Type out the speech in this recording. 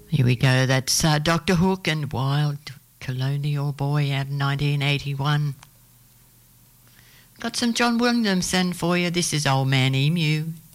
Here we go. That's Dr. Hook and Wild Colonial Boy out in 1981. Got some John Williamson for you. This is Old Man Emu.